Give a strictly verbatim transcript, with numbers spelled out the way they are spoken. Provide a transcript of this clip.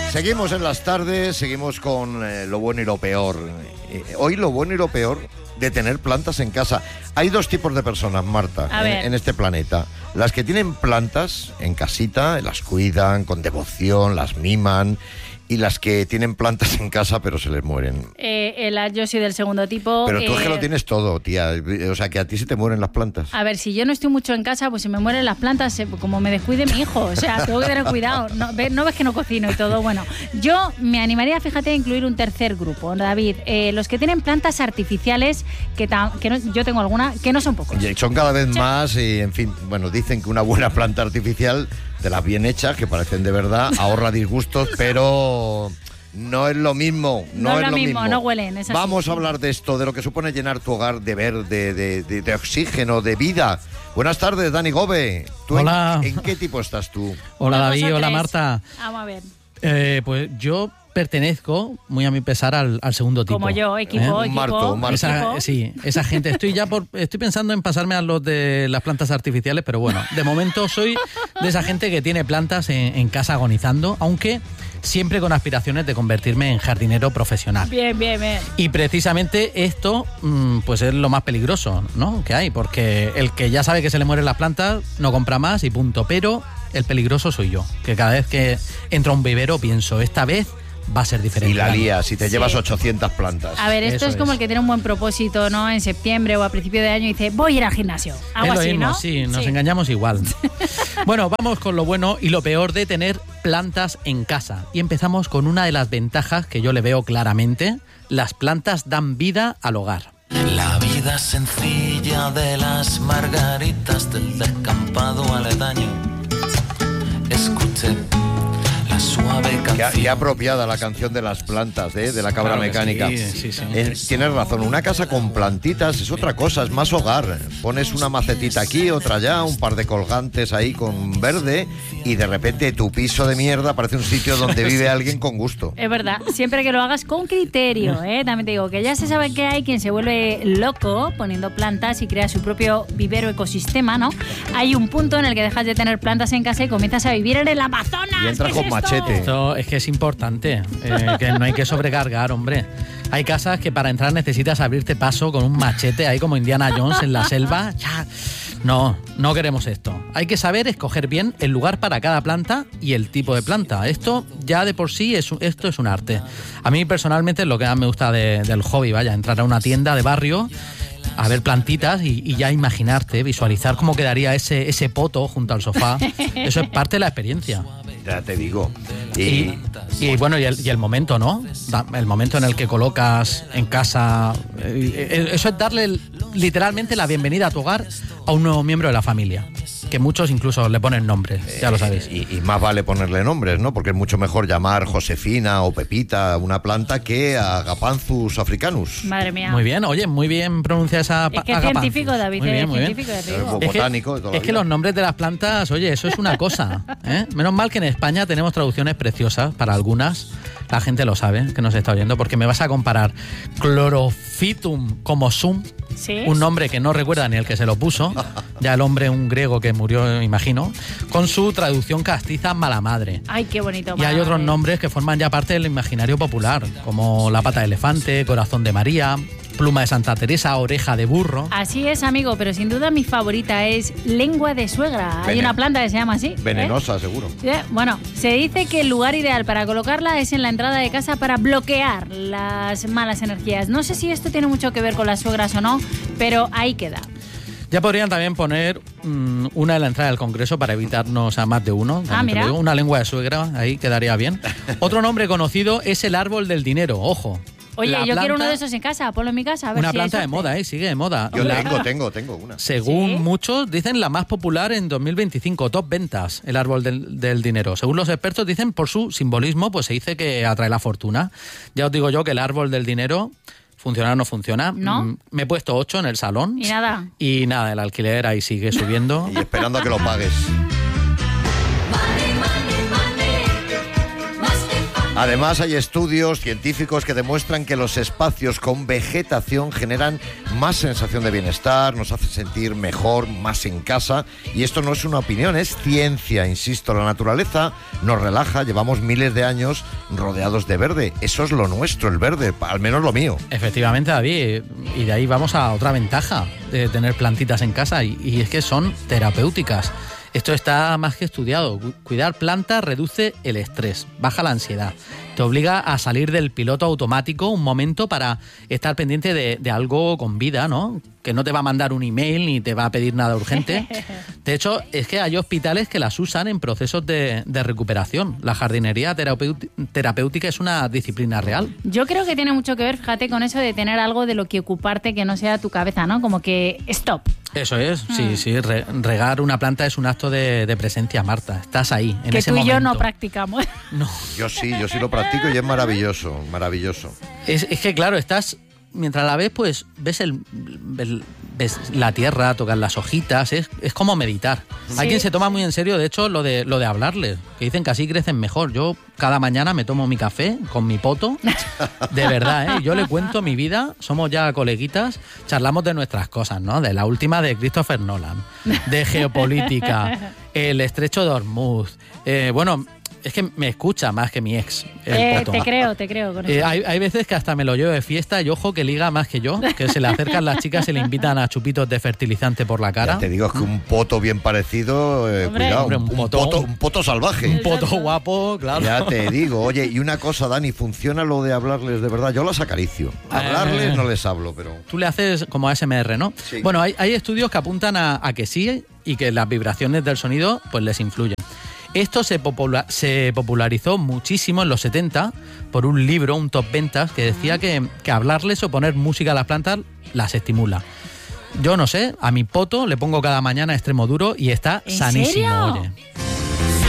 Seguimos en las tardes, seguimos con eh, lo bueno y lo peor. Eh, hoy lo bueno y lo peor de tener plantas en casa. Hay dos tipos de personas, Marta, en, en este planeta. Las que tienen plantas en casita, las cuidan con devoción, las miman, y las que tienen plantas en casa pero se les mueren. Eh, el, yo soy del segundo tipo. Pero tú eh, es que lo tienes todo, tía. O sea, que a ti se te mueren las plantas. A ver, si yo no estoy mucho en casa, pues se me mueren las plantas, como me descuide mi hijo. O sea, tengo que tener cuidado. No, ¿no ves que no cocino y todo? Bueno, yo me animaría, fíjate, a incluir un tercer grupo, David. Eh, los que tienen plantas artificiales, que, ta, que no, yo tengo alguna, que no son pocos. Y son cada vez sí. más y, en fin, bueno, dicen que una buena planta artificial, de las bien hechas, que parecen de verdad, ahorra disgustos, pero no es lo mismo. No, no es lo lo mismo, mismo, no huelen. Es así. Vamos a hablar de esto, de lo que supone llenar tu hogar de verde, de, de, de oxígeno, de vida. Buenas tardes, Dani Gobe. ¿Tú hola. En, ¿En qué tipo estás tú? Hola, David. Hola, Marta. Vamos a ver. Eh, pues yo pertenezco, muy a mi pesar, al, al segundo tipo. Como yo, equipo, ¿Eh? equipo. Un marto, un marto. Esa, sí, esa gente. Estoy ya por, estoy pensando en pasarme a los de las plantas artificiales, pero bueno, de momento soy de esa gente que tiene plantas en, en casa agonizando, aunque siempre con aspiraciones de convertirme en jardinero profesional. Bien, bien, bien. Y precisamente esto, pues es lo más peligroso, ¿no?, que hay, porque el que ya sabe que se le mueren las plantas no compra más y punto. Pero el peligroso soy yo, que cada vez que entro a un vivero pienso, esta vez va a ser diferente. Y la lías, si te sí. llevas ochocientas plantas. A ver, esto Eso es como es. el que tiene un buen propósito, ¿no? En septiembre o a principio de año y dice, voy a ir al gimnasio. Algo es lo así, mismo, ¿no? sí, nos sí. engañamos igual. Bueno, vamos con lo bueno y lo peor de tener plantas en casa. Y empezamos con una de las ventajas que yo le veo claramente. Las plantas dan vida al hogar. La vida sencilla de las margaritas del descampado aledaño. Escuché la suave canción. Qué, qué apropiada la canción de las plantas, ¿eh? De la cabra Claro que mecánica. sí, sí, sí. Eh, tienes razón, una casa con plantitas es otra cosa, es más hogar. Pones una macetita aquí, otra allá, un par de colgantes ahí con verde y de repente tu piso de mierda parece un sitio donde vive alguien con gusto. Es verdad, siempre que lo hagas con criterio, ¿eh? También te digo que ya se sabe que hay quien se vuelve loco poniendo plantas y crea su propio vivero ecosistema, ¿no? Hay un punto en el que dejas de tener plantas en casa y comienzas a vivir en el Amazonas. Y entras con es machete. Esto es que es importante, eh, que no hay que sobrecargar, hombre. Hay casas que para entrar necesitas abrirte paso con un machete ahí como Indiana Jones en la selva. Ya. No, no queremos esto. Hay que saber escoger bien el lugar para cada planta y el tipo de planta. Esto ya de por sí es, esto es un arte. A mí personalmente es lo que más me gusta de, del hobby, vaya, entrar a una tienda de barrio, a ver plantitas y, y ya imaginarte, visualizar cómo quedaría ese, ese poto junto al sofá. Eso es parte de la experiencia. Ya te digo. Y, y, y bueno, y el, y el momento, ¿no? El momento en el que colocas en casa. Eso es darle literalmente la bienvenida a tu hogar a un nuevo miembro de la familia. Que muchos incluso le ponen nombres, eh, ya lo sabéis. Y, y más vale ponerle nombres, ¿no? Porque es mucho mejor llamar Josefina o Pepita a una planta que a Agapanthus africanus. Madre mía. Muy bien, oye, muy bien pronuncia esa Es que es científico, David, muy bien, es muy científico. bien. Es Es botánico de toda la Es que vida. los nombres de las plantas, oye, eso es una cosa, ¿eh? Menos mal que en España tenemos traducciones preciosas para algunas. La gente lo sabe, que nos está oyendo, porque me vas a comparar Chlorophytum como sum, ¿Sí? un nombre que no recuerda ni el que se lo puso, ya el hombre, un griego que murió, imagino, con su traducción castiza mala madre. Ay, qué bonito. Y hay madre. otros nombres que forman ya parte del imaginario popular, como la pata de elefante, corazón de María, pluma de Santa Teresa, oreja de burro. Así es, amigo, pero sin duda mi favorita es lengua de suegra. Hay Venen- una planta que se llama así. ¿eh? Venenosa, seguro. ¿Eh? Bueno, se dice que el lugar ideal para colocarla es en la entrada de casa para bloquear las malas energías. No sé si esto tiene mucho que ver con las suegras o no, pero ahí queda. Ya podrían también poner mmm, una en la entrada del Congreso para evitarnos a más de uno. Ah, mira. Digo, una lengua de suegra, ahí quedaría bien. Otro nombre conocido es el árbol del dinero, ojo. Oye, La yo quiero planta- uno de esos en casa, ponlo en mi casa. A ver Una si hay planta de suerte. moda, ¿eh? Sigue de moda. Yo La- tengo, tengo, tengo una. Según ¿Sí? muchos, dicen la más popular en dos mil veinticinco, top ventas, el árbol del, del dinero. Según los expertos, dicen por su simbolismo, pues se dice que atrae la fortuna. Ya os digo yo que el árbol del dinero, funciona o no funciona. ¿No? Mm, Me he puesto ocho en el salón. Y nada. Y nada, el alquiler ahí sigue subiendo. Y esperando a que lo pagues. Además, hay estudios científicos que demuestran que los espacios con vegetación generan más sensación de bienestar, nos hace sentir mejor, más en casa. Y esto no es una opinión, es ciencia, insisto. La naturaleza nos relaja, llevamos miles de años rodeados de verde. Eso es lo nuestro, el verde, al menos lo mío. Efectivamente, David. Y de ahí vamos a otra ventaja de tener plantitas en casa, y, y es que son terapéuticas. Esto está más que estudiado. Cuidar plantas reduce el estrés, baja la ansiedad, te obliga a salir del piloto automático un momento para estar pendiente de, de algo con vida, ¿no? Que no te va a mandar un email ni te va a pedir nada urgente. De hecho, es que hay hospitales que las usan en procesos de, de recuperación. La jardinería terapéutica es una disciplina real. Yo creo que tiene mucho que ver, fíjate, con eso de tener algo de lo que ocuparte que no sea tu cabeza, ¿no? Como que stop. Eso es, sí, mm. sí. Re, regar una planta es un acto de, de presencia, Marta. Estás ahí, en que ese momento. Que tú y yo momento. no practicamos. No. Yo sí, yo sí lo practico y es maravilloso, maravilloso. Es, es que, claro, estás... Mientras la ves, pues ves, el, ves, ves la tierra, tocas las hojitas, es, es como meditar. Sí. Hay quien se toma muy en serio, de hecho, lo de lo de hablarles, que dicen que así crecen mejor. Yo cada mañana me tomo mi café con mi poto, de verdad, ¿eh? Yo le cuento mi vida, somos ya coleguitas, charlamos de nuestras cosas, ¿no? De la última de Christopher Nolan, de geopolítica, el estrecho de Hormuz, eh, bueno... Es que me escucha más que mi ex, el eh, poto. Te creo, te creo. Con eso. Eh, hay, hay veces que hasta me lo llevo de fiesta y ojo que liga más que yo, que se le acercan las chicas y le invitan a chupitos de fertilizante por la cara. Ya te digo, es que un poto bien parecido, eh, cuidado, Hombre, un, un, poto, poto, un poto salvaje. Un poto guapo, claro. Ya te digo, oye, y una cosa, Dani, ¿funciona lo de hablarles de verdad? Yo las acaricio. Hablarles eh, no les hablo, pero... Tú le haces como A S M R, ¿no? Sí. Bueno, hay, hay estudios que apuntan a, a que sí y que las vibraciones del sonido pues les influyen. Esto se, popula- se popularizó muchísimo en los setenta por un libro, un top ventas, que decía que, que hablarles o poner música a las plantas las estimula. Yo no sé, a mi poto le pongo cada mañana extremo duro y está ¿En sanísimo, serio? oye.